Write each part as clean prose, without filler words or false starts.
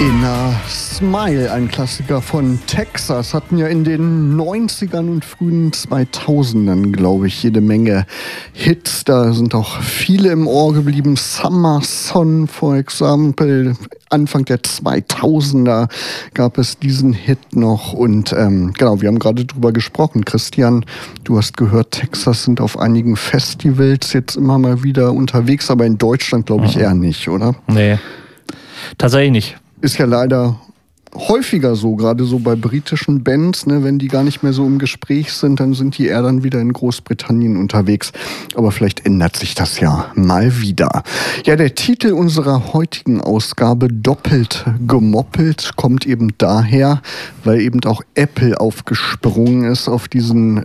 Inner Smile, ein Klassiker von Texas, hatten ja in den 90ern und frühen 2000ern, glaube ich, jede Menge Hits. Da sind auch viele im Ohr geblieben. Summer Son, for example. Anfang der 2000er gab es diesen Hit noch. Und genau, wir haben gerade drüber gesprochen. Christian, du hast gehört, Texas sind auf einigen Festivals jetzt immer mal wieder unterwegs, aber in Deutschland, glaube ich, eher nicht, oder? Nee, tatsächlich nicht. Ist ja leider häufiger so, gerade so bei britischen Bands, ne, wenn die gar nicht mehr so im Gespräch sind, dann sind die eher dann wieder in Großbritannien unterwegs. Aber vielleicht ändert sich das ja mal wieder. Ja, der Titel unserer heutigen Ausgabe, Doppelt gemoppelt, kommt eben daher, weil eben auch Apple aufgesprungen ist auf diesen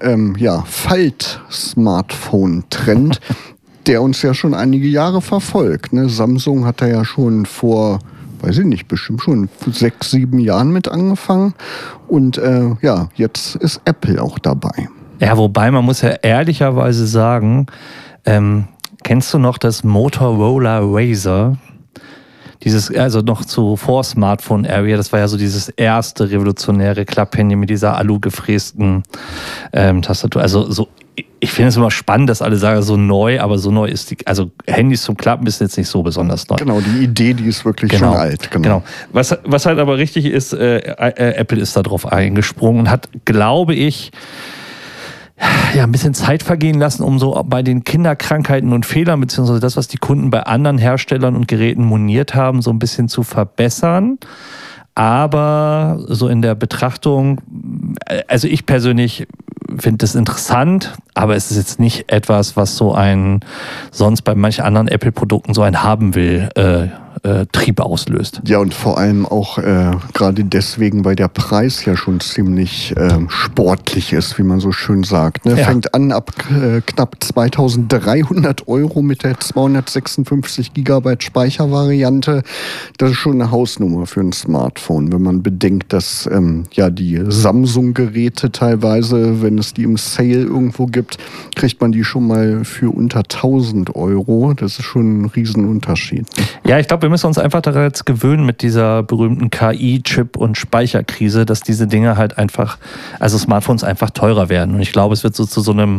Falt-Smartphone-Trend, der uns ja schon einige Jahre verfolgt. Ne? Samsung hat da ja schon vor, weiß ich nicht, bestimmt schon 6, 7 Jahren mit angefangen. Und jetzt ist Apple auch dabei. Ja, wobei man muss ja ehrlicherweise sagen, kennst du noch das Motorola Razr? Dieses, also noch vor Smartphone Area, das war ja so dieses erste revolutionäre Klapphandy mit dieser alugefrästen Tastatur. Also so, ich finde es immer spannend, dass alle sagen, so neu, aber so neu ist also Handys zum Klappen ist jetzt nicht so besonders neu. Genau, die Idee, die ist wirklich schon alt. Genau. Was halt aber richtig ist, Apple ist da drauf eingesprungen und hat, glaube ich, ein bisschen Zeit vergehen lassen, um so bei den Kinderkrankheiten und Fehlern, beziehungsweise das, was die Kunden bei anderen Herstellern und Geräten moniert haben, so ein bisschen zu verbessern. Aber so in der Betrachtung, also ich persönlich finde das interessant, aber es ist jetzt nicht etwas, was so sonst bei manchen anderen Apple-Produkten so ein haben will, Trieb auslöst. Ja, und vor allem auch gerade deswegen, weil der Preis ja schon ziemlich sportlich ist, wie man so schön sagt. Ne? Ja. Fängt an ab knapp 2.300 € mit der 256 GB Speichervariante. Das ist schon eine Hausnummer für ein Smartphone, wenn man bedenkt, dass die Samsung-Geräte teilweise, wenn es die im Sale irgendwo gibt, kriegt man die schon mal für unter 1.000 €. Das ist schon ein Riesenunterschied. Ja, ich glaube, wir müssen uns einfach daran gewöhnen mit dieser berühmten KI-Chip- und Speicherkrise, dass diese Dinge halt einfach, also Smartphones einfach teurer werden. Und ich glaube, es wird so zu so einem,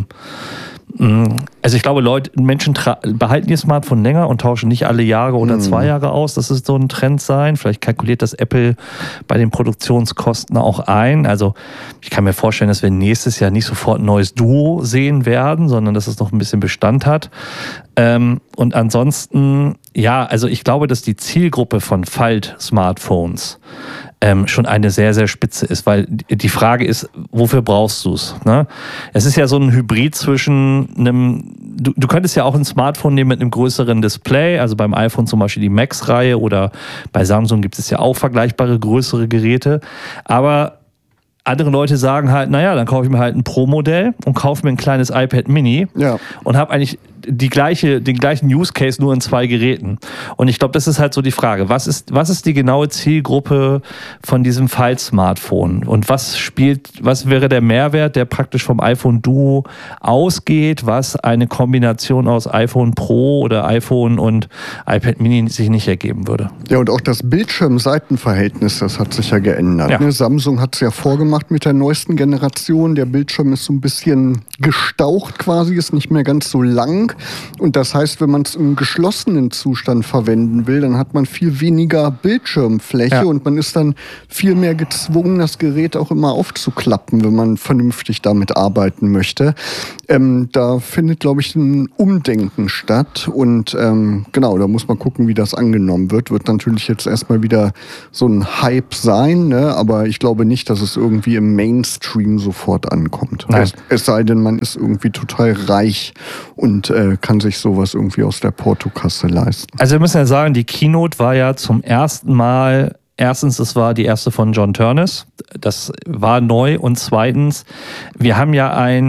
also ich glaube, Menschen behalten ihr Smartphone länger und tauschen nicht alle Jahre oder 2 Jahre aus. Das ist so ein Trend sein. Vielleicht kalkuliert das Apple bei den Produktionskosten auch ein. Also ich kann mir vorstellen, dass wir nächstes Jahr nicht sofort ein neues Duo sehen werden, sondern dass es noch ein bisschen Bestand hat. Und ansonsten, also ich glaube, dass die Zielgruppe von Falt-Smartphones schon eine sehr, sehr spitze ist, weil die Frage ist, wofür brauchst du es? Ne? Es ist ja so ein Hybrid zwischen du könntest ja auch ein Smartphone nehmen mit einem größeren Display, also beim iPhone zum Beispiel die Max-Reihe oder bei Samsung gibt es ja auch vergleichbare größere Geräte, aber andere Leute sagen halt, dann kaufe ich mir halt ein Pro-Modell und kaufe mir ein kleines iPad Mini und habe eigentlich den gleichen Use Case nur in 2 Geräten. Und ich glaube, das ist halt so die Frage. Was ist die genaue Zielgruppe von diesem Falt-Smartphone? Und was wäre der Mehrwert, der praktisch vom iPhone Duo ausgeht, was eine Kombination aus iPhone Pro oder iPhone und iPad Mini sich nicht ergeben würde? Ja, und auch das Bildschirm-Seitenverhältnis, das hat sich ja geändert. Ja. Ne? Samsung hat es ja vorgemacht mit der neuesten Generation. Der Bildschirm ist so ein bisschen gestaucht quasi, ist nicht mehr ganz so lang. Und das heißt, wenn man es im geschlossenen Zustand verwenden will, dann hat man viel weniger Bildschirmfläche und man ist dann viel mehr gezwungen, das Gerät auch immer aufzuklappen, wenn man vernünftig damit arbeiten möchte. Da findet, glaube ich, ein Umdenken statt und da muss man gucken, wie das angenommen wird. Wird natürlich jetzt erstmal wieder so ein Hype sein, ne? Aber ich glaube nicht, dass es irgendwie im Mainstream sofort ankommt. Es sei denn, man ist irgendwie total reich und kann sich sowas irgendwie aus der Portokasse leisten. Also wir müssen ja sagen, die Keynote war ja zum ersten Mal, erstens, es war die erste von John Ternus, das war neu und zweitens, wir haben ja ein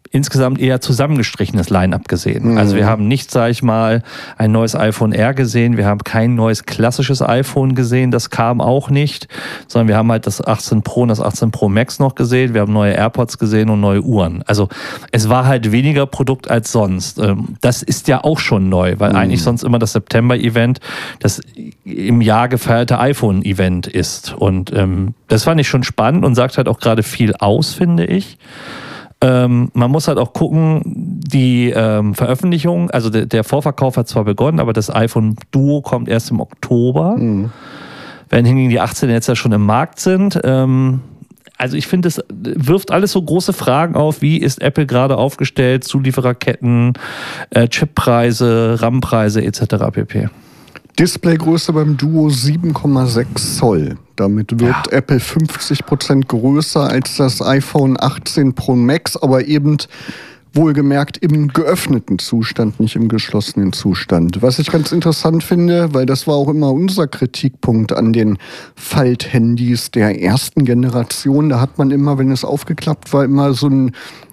insgesamt eher zusammengestrichenes Line-Up gesehen. Also wir haben nicht, sage ich mal, ein neues iPhone R gesehen, wir haben kein neues klassisches iPhone gesehen, das kam auch nicht, sondern wir haben halt das 18 Pro und das 18 Pro Max noch gesehen, wir haben neue AirPods gesehen und neue Uhren. Also es war halt weniger Produkt als sonst. Das ist ja auch schon neu, weil eigentlich sonst immer das September-Event das im Jahr gefeierte iPhone-Event ist. Und das fand ich schon spannend und sagt halt auch gerade viel aus, finde ich. Man muss halt auch gucken, die Veröffentlichung, also der Vorverkauf hat zwar begonnen, aber das iPhone Duo kommt erst im Oktober, wenn hingegen die 18 jetzt ja schon im Markt sind. Also ich finde, es wirft alles so große Fragen auf, wie ist Apple gerade aufgestellt, Zuliefererketten, Chippreise, RAM-Preise etc. pp. Displaygröße beim Duo 7,6 Zoll. Damit wird Apple 50% größer als das iPhone 18 Pro Max, aber eben wohlgemerkt im geöffneten Zustand, nicht im geschlossenen Zustand. Was ich ganz interessant finde, weil das war auch immer unser Kritikpunkt an den Falthandys der ersten Generation. Da hat man immer, wenn es aufgeklappt war, immer so einen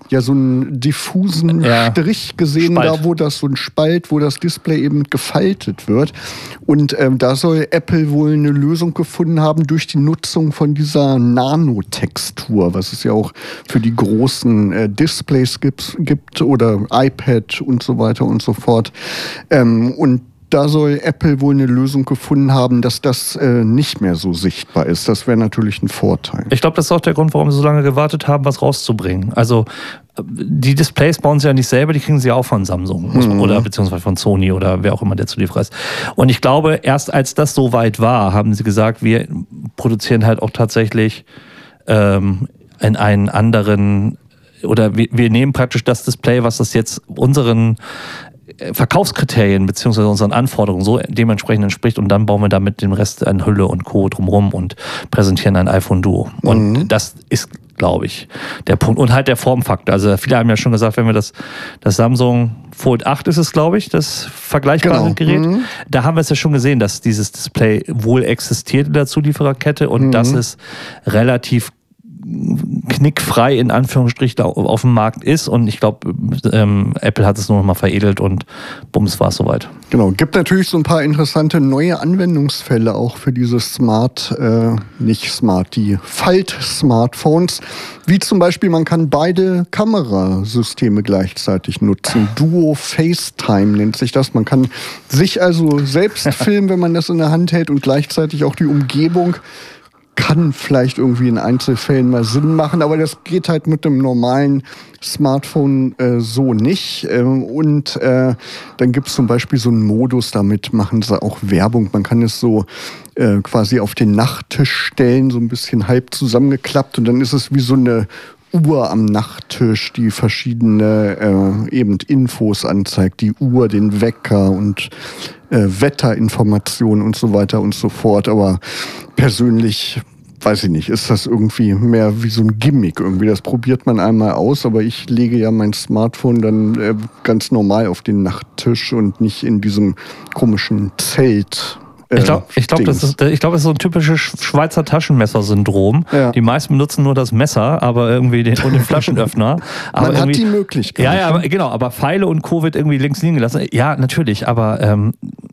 diffusen Strich gesehen, Spalt. Da wo das so ein Spalt, wo das Display eben gefaltet wird. Und da soll Apple wohl eine Lösung gefunden haben durch die Nutzung von dieser Nanotextur, was es ja auch für die großen Displays gibt oder iPad und so weiter und so fort. Und da soll Apple wohl eine Lösung gefunden haben, dass das nicht mehr so sichtbar ist. Das wäre natürlich ein Vorteil. Ich glaube, das ist auch der Grund, warum sie so lange gewartet haben, was rauszubringen. Also die Displays bauen sie ja nicht selber, die kriegen sie ja auch von Samsung oder beziehungsweise von Sony oder wer auch immer der Zulieferer ist. Und ich glaube, erst als das so weit war, haben sie gesagt, wir produzieren halt auch tatsächlich in einen anderen, oder wir nehmen praktisch das Display, was das jetzt unseren Verkaufskriterien bzw. unseren Anforderungen so dementsprechend entspricht und dann bauen wir damit den Rest an Hülle und Co. drumherum und präsentieren ein iPhone Duo. Und das ist, glaube ich, der Punkt. Und halt der Formfaktor. Also viele haben ja schon gesagt, wenn wir das Samsung Fold 8 ist es, glaube ich, das vergleichbare Gerät. Da haben wir es ja schon gesehen, dass dieses Display wohl existiert in der Zuliefererkette und dass es relativ knickfrei in Anführungsstrichen auf dem Markt ist und ich glaube, Apple hat es nur noch mal veredelt und bums war es soweit. Genau, gibt natürlich so ein paar interessante neue Anwendungsfälle auch für diese die Falt-Smartphones, wie zum Beispiel, man kann beide Kamerasysteme gleichzeitig nutzen. Duo FaceTime nennt sich das. Man kann sich also selbst filmen, wenn man das in der Hand hält und gleichzeitig auch die Umgebung. Kann vielleicht irgendwie in Einzelfällen mal Sinn machen, aber das geht halt mit dem normalen Smartphone so nicht. Und dann gibt es zum Beispiel so einen Modus, damit machen sie auch Werbung. Man kann es so quasi auf den Nachttisch stellen, so ein bisschen halb zusammengeklappt und dann ist es wie so eine Uhr am Nachttisch, die verschiedene eben Infos anzeigt, die Uhr, den Wecker und Wetterinformationen und so weiter und so fort. Aber persönlich, weiß ich nicht, ist das irgendwie mehr wie so ein Gimmick irgendwie. Das probiert man einmal aus, aber ich lege ja mein Smartphone dann ganz normal auf den Nachttisch und nicht in diesem komischen Zelt. Ich glaube, das ist so ein typisches Schweizer Taschenmesser-Syndrom. Ja. Die meisten benutzen nur das Messer, aber irgendwie den Flaschenöffner. Aber man hat die Möglichkeit. Ja, genau, aber Pfeile und Co. wird irgendwie links liegen gelassen. Ja, natürlich, aber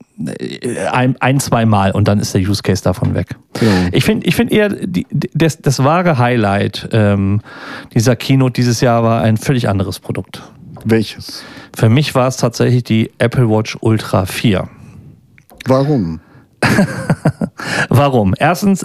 zwei Mal und dann ist der Use Case davon weg. Genau. Ich finde eher, das wahre Highlight dieser Keynote dieses Jahr war ein völlig anderes Produkt. Welches? Für mich war es tatsächlich die Apple Watch Ultra 4. Warum? Warum? Erstens,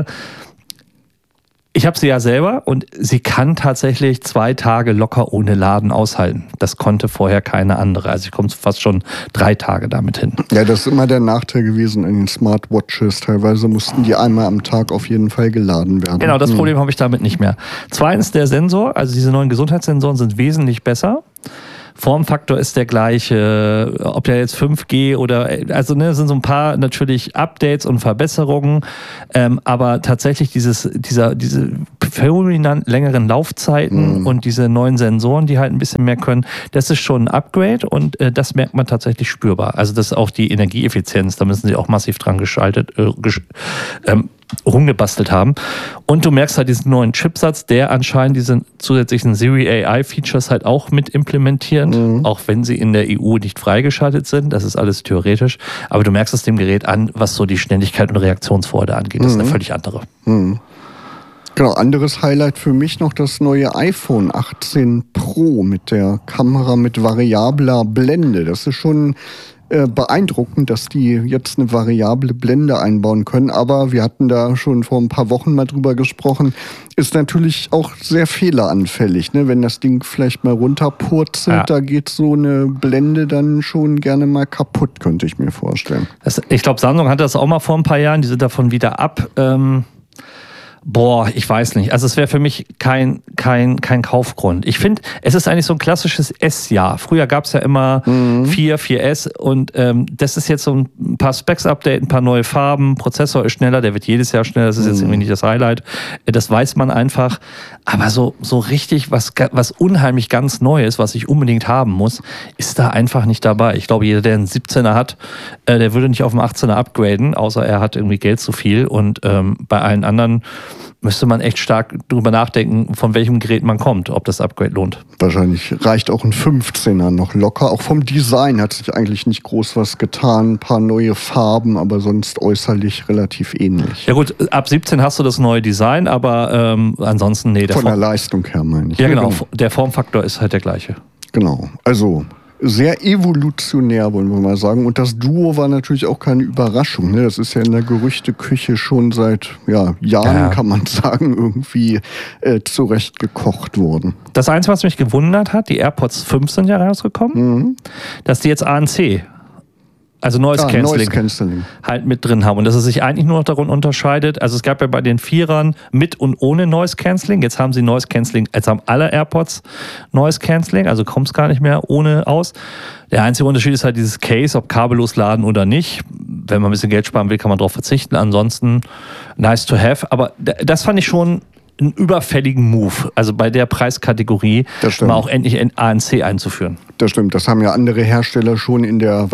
ich habe sie ja selber und sie kann tatsächlich 2 Tage locker ohne Laden aushalten. Das konnte vorher keine andere. Also ich komme fast schon 3 Tage damit hin. Ja, das ist immer der Nachteil gewesen an den Smartwatches. Teilweise mussten die einmal am Tag auf jeden Fall geladen werden. Genau, das Problem habe ich damit nicht mehr. Zweitens, der Sensor, also diese neuen Gesundheitssensoren sind wesentlich besser. Formfaktor ist der gleiche, ob der jetzt 5G oder, also sind so ein paar natürlich Updates und Verbesserungen, aber tatsächlich diese fulminant längeren Laufzeiten und diese neuen Sensoren, die halt ein bisschen mehr können, das ist schon ein Upgrade und das merkt man tatsächlich spürbar. Also das ist auch die Energieeffizienz, da müssen sie auch massiv dran rumgebastelt haben. Und du merkst halt diesen neuen Chipsatz, der anscheinend diese zusätzlichen Siri AI-Features halt auch mit implementiert, auch wenn sie in der EU nicht freigeschaltet sind. Das ist alles theoretisch. Aber du merkst es dem Gerät an, was so die Schnelligkeit und Reaktionsfreude angeht. Das ist eine völlig andere. Genau, anderes Highlight für mich noch das neue iPhone 18 Pro mit der Kamera mit variabler Blende. Das ist schon beeindruckend, dass die jetzt eine variable Blende einbauen können. Aber wir hatten da schon vor ein paar Wochen mal drüber gesprochen, ist natürlich auch sehr fehleranfällig. Ne? Wenn das Ding vielleicht mal runterpurzelt, da geht so eine Blende dann schon gerne mal kaputt, könnte ich mir vorstellen. Ich glaube, Samsung hatte das auch mal vor ein paar Jahren. Die sind davon wieder ab. Ich weiß nicht. Also es wäre für mich kein Kaufgrund. Ich finde, es ist eigentlich so ein klassisches S-Jahr. Früher gab es ja immer 4S und das ist jetzt so ein paar Specs-Update, ein paar neue Farben, Prozessor ist schneller, der wird jedes Jahr schneller, das ist jetzt irgendwie nicht das Highlight. Das weiß man einfach. Aber so richtig was unheimlich ganz Neues, was ich unbedingt haben muss, ist da einfach nicht dabei. Ich glaube, jeder, der einen 17er hat, der würde nicht auf einen 18er upgraden, außer er hat irgendwie Geld zu viel. Und bei allen anderen müsste man echt stark drüber nachdenken, von welchem Gerät man kommt, ob das Upgrade lohnt. Wahrscheinlich reicht auch ein 15er noch locker. Auch vom Design hat sich eigentlich nicht groß was getan. Ein paar neue Farben, aber sonst äußerlich relativ ähnlich. Ja gut, ab 17 hast du das neue Design, aber ansonsten, nee. Von der Leistung her meine ich. Ja genau, der Formfaktor ist halt der gleiche. Genau, also sehr evolutionär, wollen wir mal sagen. Und das Duo war natürlich auch keine Überraschung. Ne? Das ist ja in der Gerüchteküche schon seit Jahren, kann man sagen, irgendwie zurecht gekocht worden. Das Einzige, was mich gewundert hat, die AirPods 5 sind ja rausgekommen, dass die jetzt ANC, also Noise Cancelling, halt mit drin haben. Und dass es sich eigentlich nur noch darin unterscheidet, also es gab ja bei den Vierern mit und ohne Noise Cancelling. Jetzt haben sie Noise Cancelling, jetzt haben alle AirPods Noise Cancelling, also kommt es gar nicht mehr ohne aus. Der einzige Unterschied ist halt dieses Case, ob kabellos laden oder nicht. Wenn man ein bisschen Geld sparen will, kann man darauf verzichten. Ansonsten nice to have. Aber das fand ich schon einen überfälligen Move, also bei der Preiskategorie mal auch endlich ANC einzuführen. Das stimmt, das haben ja andere Hersteller schon in der,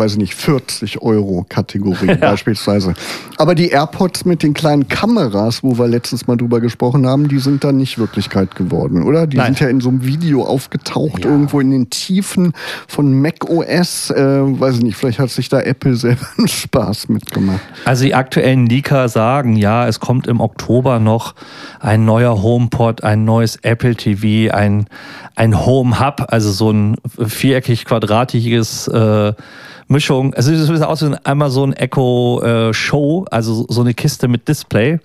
40-Euro-Kategorie beispielsweise. Aber die AirPods mit den kleinen Kameras, wo wir letztens mal drüber gesprochen haben, die sind dann nicht Wirklichkeit geworden, oder? Die sind ja in so einem Video aufgetaucht, irgendwo in den Tiefen von macOS. Vielleicht hat sich da Apple selber einen Spaß mitgemacht. Also die aktuellen Leaker sagen, ja, es kommt im Oktober noch ein neuer HomePod, ein neues Apple TV, ein Home Hub, also so ein viereckig-quadratiges Mischung. Also es sieht aus wie ein Amazon Echo Show, also so eine Kiste mit Display.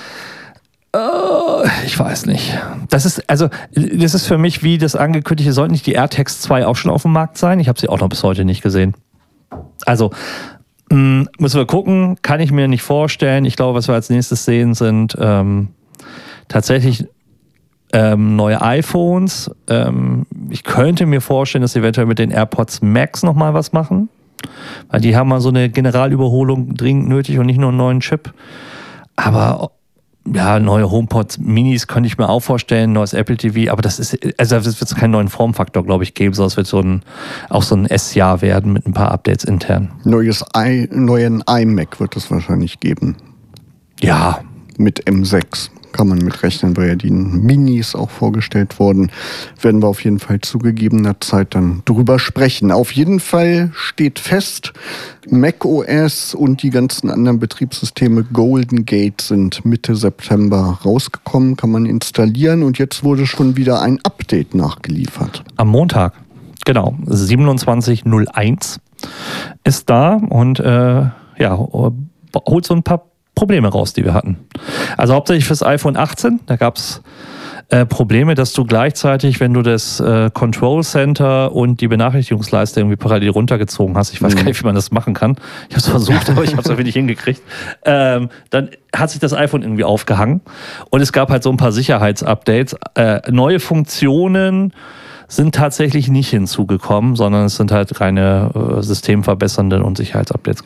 Ich weiß nicht. Das ist für mich wie das angekündigte, sollten nicht die AirTags 2 auch schon auf dem Markt sein? Ich habe sie auch noch bis heute nicht gesehen. Also müssen wir gucken, kann ich mir nicht vorstellen. Ich glaube, was wir als nächstes sehen, sind tatsächlich neue iPhones. Ich könnte mir vorstellen, dass sie eventuell mit den AirPods Max nochmal was machen. Weil die haben mal so eine Generalüberholung dringend nötig und nicht nur einen neuen Chip. Aber neue HomePods Minis könnte ich mir auch vorstellen, neues Apple TV, aber das wird keinen neuen Formfaktor, glaube ich, geben, sondern es wird auch so ein S-Jahr werden mit ein paar Updates intern. Neuen iMac wird es wahrscheinlich geben. Ja. Mit M6 kann man mitrechnen, weil ja die Minis auch vorgestellt wurden. Werden wir auf jeden Fall zu gegebener Zeit dann drüber sprechen. Auf jeden Fall steht fest, macOS und die ganzen anderen Betriebssysteme Golden Gate sind Mitte September rausgekommen, kann man installieren und jetzt wurde schon wieder ein Update nachgeliefert. Am Montag, genau, 27.01 ist da und holt so ein paar Probleme raus, die wir hatten. Also hauptsächlich fürs iPhone 18, da gab es Probleme, dass du gleichzeitig, wenn du das Control Center und die Benachrichtigungsleiste irgendwie parallel runtergezogen hast, ich weiß gar nicht, wie man das machen kann, ich habe es versucht, aber ich habe es irgendwie nicht hingekriegt, dann hat sich das iPhone irgendwie aufgehangen und es gab halt so ein paar Sicherheitsupdates, neue Funktionen sind tatsächlich nicht hinzugekommen, sondern es sind halt reine systemverbessernde und Sicherheitsupdates gewesen.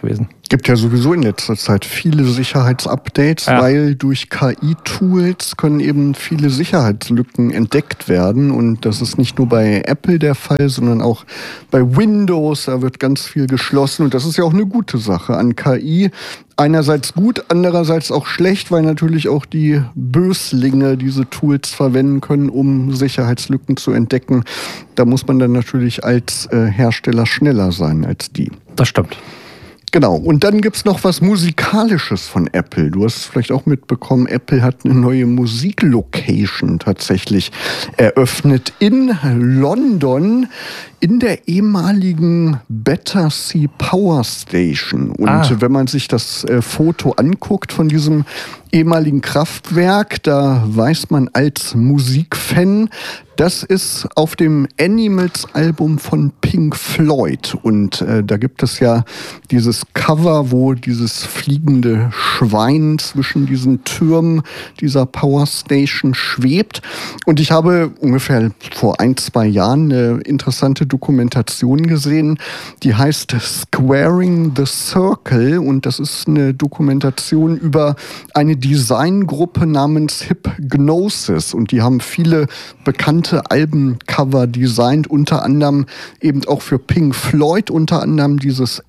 Gibt ja sowieso in letzter Zeit viele Sicherheitsupdates, weil durch KI-Tools können eben viele Sicherheitslücken entdeckt werden. Und das ist nicht nur bei Apple der Fall, sondern auch bei Windows. Da wird ganz viel geschlossen. Und das ist ja auch eine gute Sache an KI. Einerseits gut, andererseits auch schlecht, weil natürlich auch die Böslinge diese Tools verwenden können, um Sicherheitslücken zu entdecken. Da muss man dann natürlich als Hersteller schneller sein als die. Das stimmt. Genau, und dann gibt's noch was Musikalisches von Apple. Du hast es vielleicht auch mitbekommen, Apple hat eine neue Musiklocation tatsächlich eröffnet in London, in der ehemaligen Battersea Power Station. Und wenn man sich das Foto anguckt von diesem ehemaligen Kraftwerk, da weiß man als Musikfan, das ist auf dem Animals-Album von Pink Floyd. Und da gibt es ja dieses Cover, wo dieses fliegende Schwein zwischen diesen Türmen dieser Power Station schwebt. Und ich habe ungefähr vor 1-2 Jahren eine interessante Dokumentation gesehen, die heißt Squaring the Circle. Und das ist eine Dokumentation über eine Designgruppe namens Hypgnosis. Und die haben viele bekannte Albencover designt, unter anderem eben auch für Pink Floyd, unter anderem dieses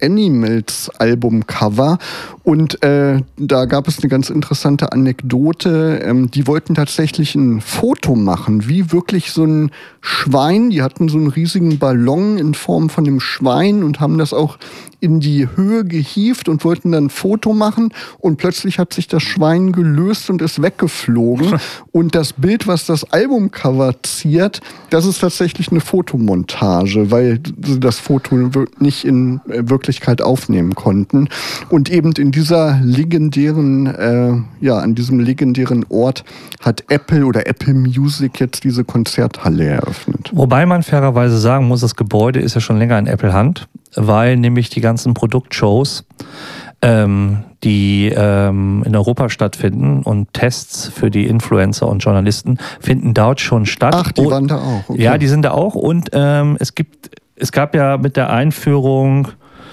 Animals-Album-Cover. Und da gab es eine ganz interessante Anekdote. Die wollten tatsächlich ein Foto machen, wie wirklich so ein Schwein. Die hatten so einen riesigen Ballon in Form von einem Schwein und haben das auch in die Höhe gehievt und wollten dann ein Foto machen. Und plötzlich hat sich das Schwein gelöst und ist weggeflogen. Und das Bild, was das Albumcover ziert, das ist tatsächlich eine Fotomontage, weil sie das Foto nicht in Wirklichkeit aufnehmen konnten. Und eben in dieser legendären, an diesem legendären Ort hat Apple oder Apple Music jetzt diese Konzerthalle eröffnet. Wobei man fairerweise sagen muss, das Gebäude ist ja schon länger in Apple-Hand, weil nämlich die ganzen Produktshows, die in Europa stattfinden und Tests für die Influencer und Journalisten finden dort schon statt. Ach, die waren da auch. Okay. Ja, die sind da auch. Und es gab ja mit der Einführung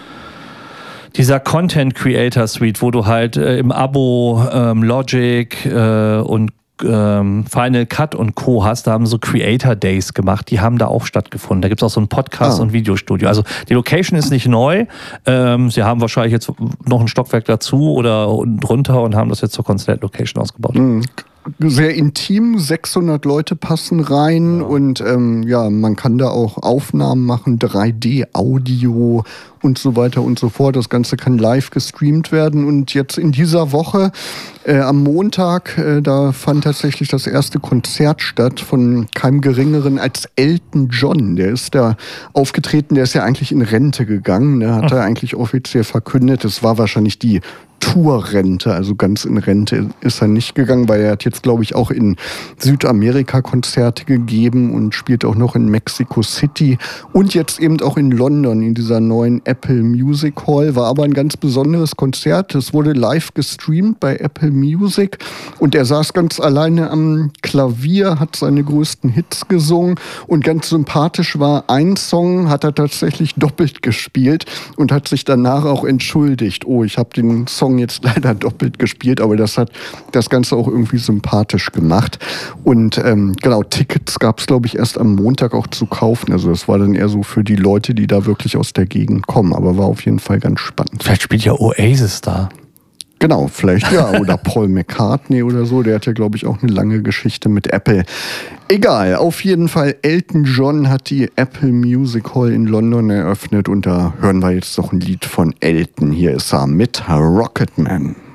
dieser Content Creator Suite, wo du halt im Abo Logic und Final Cut und Co. hast, da haben so Creator Days gemacht, die haben da auch stattgefunden. Da gibt es auch so ein Podcast- und Videostudio. Also die Location ist nicht neu. Sie haben wahrscheinlich jetzt noch ein Stockwerk dazu oder drunter und haben das jetzt zur Concept Location ausgebaut. Sehr intim, 600 Leute passen rein und man kann da auch Aufnahmen machen, 3D-Audio und so weiter und so fort. Das Ganze kann live gestreamt werden und jetzt in dieser Woche am Montag, da fand tatsächlich das erste Konzert statt von keinem Geringeren als Elton John. Der ist da aufgetreten, der ist ja eigentlich in Rente gegangen, ne? Hat er eigentlich offiziell verkündet. Das war wahrscheinlich die Tourrente, also ganz in Rente ist er nicht gegangen, weil er hat jetzt, glaube ich, auch in Südamerika Konzerte gegeben und spielt auch noch in Mexico City und jetzt eben auch in London in dieser neuen Apple Music Hall. War aber ein ganz besonderes Konzert. Es wurde live gestreamt bei Apple Music und er saß ganz alleine am Klavier, hat seine größten Hits gesungen und ganz sympathisch war, ein Song hat er tatsächlich doppelt gespielt und hat sich danach auch entschuldigt. Oh, ich habe den Song jetzt leider doppelt gespielt, aber das hat das Ganze auch irgendwie sympathisch gemacht. Und Tickets gab es, glaube ich, erst am Montag auch zu kaufen. Also das war dann eher so für die Leute, die da wirklich aus der Gegend kommen. Aber war auf jeden Fall ganz spannend. Vielleicht spielt ja Oasis da. Genau, vielleicht ja. Oder Paul McCartney oder so. Der hat ja, glaube ich, auch eine lange Geschichte mit Apple. Egal, auf jeden Fall, Elton John hat die Apple Music Hall in London eröffnet und da hören wir jetzt noch ein Lied von Elton. Hier ist er mit Rocketman.